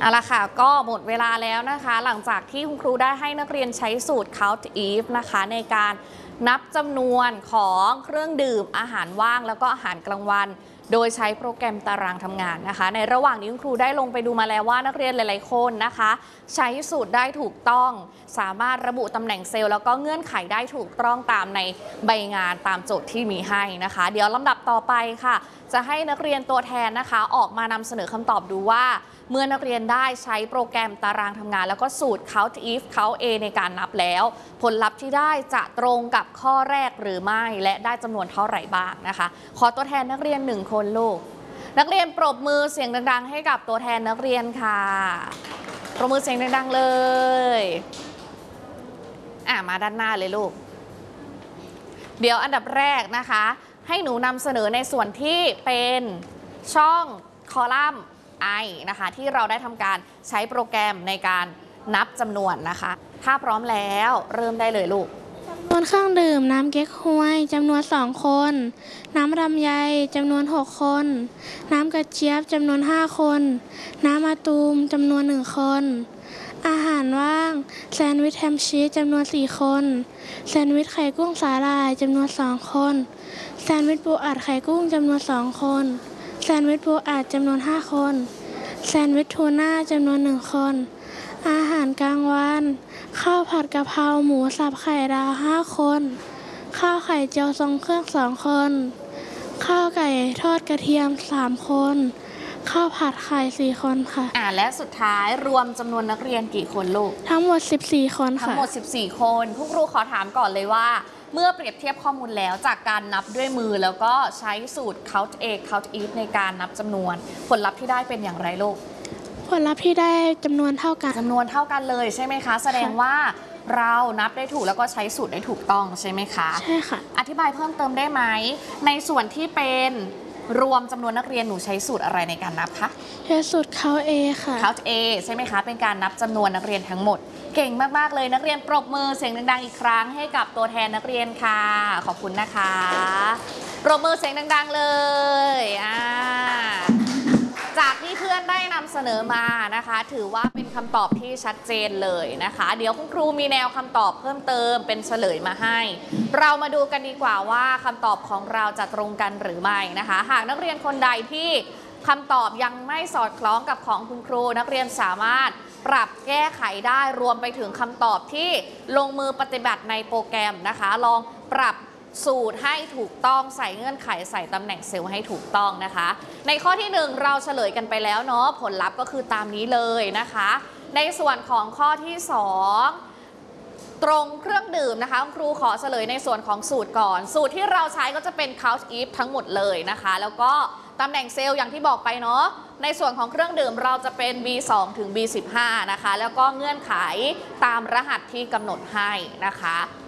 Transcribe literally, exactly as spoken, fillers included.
เอาละค่ะก็หมดเวลาแล้วนะคะหลังจากที่คุณครูได้ให้นักเรียนใช้สูตร Count Eve นะคะในการนับจำนวนของเครื่องดื่มอาหารว่างแล้วก็อาหารกลางวันโดยใช้โปรแกรมตารางทำงานนะคะในระหว่างนี้คุณครูได้ลงไปดูมาแล้วว่านักเรียนหลายๆคนนะคะใช้สูตรได้ถูกต้องสามารถระบุตำแหน่งเซลล์แล้วก็เงื่อนไขได้ถูกต้องตามในใบงานตามโจทย์ที่มีให้นะคะเดี๋ยวลำดับต่อไปค่ะจะให้นักเรียนตัวแทนนะคะออกมานำเสนอคำตอบดูว่าเมื่อนักเรียนได้ใช้โปรแกรมตารางทำงานแล้วก็สูตร Count If Count A ในการนับแล้วผลลัพธ์ที่ได้จะตรงกับข้อแรกหรือไม่และได้จำนวนเท่าไหร่บ้างนะคะขอตัวแทนนักเรียนหนึ่งคนลูกนักเรียนปรบมือเสียงดังๆให้กับตัวแทนนักเรียนค่ะปรบมือเสียงดังๆเลยอ่ะมาด้านหน้าเลยลูกเดี๋ยวอันดับแรกนะคะให้หนูนำเสนอในส่วนที่เป็นช่องคอลัมน์ไอนะคะที่เราได้ทำการใช้โปรแกรมในการนับจำนวนนะคะถ้าพร้อมแล้วเริ่มได้เลยลูกจำนวนเครื่องดื่มน้ำเก๊กฮวยจำนวนสองคนน้ำลำไยจำนวนหกคนน้ำกระเจี๊ยบจำนวนห้าคนน้ำมะตูมจำนวนหนึ่งคนอาหารว่างแซนด์วิชแฮมชีสจำนวนสี่คนแซนด์วิชไข่กุ้งสาหร่ายจำนวนสองคนแซนด์วิชปูอัดไข่กุ้งจำนวนสองคนแซนด์วิชปูอัดจำนวนห้าคนแซนด์วิชทูน่าจำนวนหนึ่งคนอาหารกลางวันข้าวผัดกะเพราหมูสับไข่ดาวห้าคนข้าวไข่เจียวทรงเครื่องสองคนข้าวไก่ทอดกระเทียมสามคนข้าวผัดไข่สี่คนค่ะอ่าและสุดท้ายรวมจำนวนนักเรียนกี่คนลูกทั้งหมดสิบสี่คนค่ะทั้งหมดสิบสี่คนคุณครูขอถามก่อนเลยว่าเมื่อเปรียบเทียบข้อมูลแล้วจากการนับด้วยมือแล้วก็ใช้สูตร Count A Count If ในการนับจำนวนผลลัพธ์ที่ได้เป็นอย่างไรลูกผลลัพธ์ที่ได้จำนวนเท่ากันจำนวนเท่ากันเลยใช่ไหมคะแสดงว่าเรานับได้ถูกแล้วก็ใช้สูตรได้ถูกต้องใช่ไหมคะใช่ค่ะอธิบายเพิ่มเติมได้ไหมในส่วนที่เป็นรวมจำนวนนักเรียนหนูใช้สูตรอะไรในการนับคะใช้สูตร Count A ค่ะ Count A ใช่ไหมคะเป็นการนับจำนวนนักเรียนทั้งหมดเก่งมากๆเลยนักเรียนปรบมือเสียงดังๆอีกครั้งให้กับตัวแทนนักเรียนค่ะขอบคุณนะคะปรบมือเสียงดังๆเลยอ่าจากที่เพื่อนได้นำเสนอมานะคะถือว่าเป็นคำตอบที่ชัดเจนเลยนะคะเดี๋ยวคุณครูมีแนวคำตอบเพิ่มเติมเป็นเฉลยมาให้เรามาดูกันดีกว่าว่าคำตอบของเราจะตรงกันหรือไม่นะคะหากนักเรียนคนใดที่คำตอบยังไม่สอดคล้องกับของคุณครูนักเรียนสามารถปรับแก้ไขได้รวมไปถึงคำตอบที่ลงมือปฏิบัติในโปรแกรมนะคะลองปรับสูตรให้ถูกต้องใส่เงื่อนไขใส่ตำแหน่งเซลล์ให้ถูกต้องนะคะในข้อที่หนึ่งเราเฉลยกันไปแล้วเนาะผลลัพธ์ก็คือตามนี้เลยนะคะในส่วนของข้อที่สองตรงเครื่องดื่มนะคะครูขอเฉลยในส่วนของสูตรก่อนสูตรที่เราใช้ก็จะเป็น Count If ทั้งหมดเลยนะคะแล้วก็ตำแหน่งเซลล์อย่างที่บอกไปเนาะในส่วนของเครื่องดื่มเราจะเป็น บี สอง ถึง บี สิบห้า นะคะแล้วก็เงื่อนไขตามรหัสที่กำหนดให้นะคะ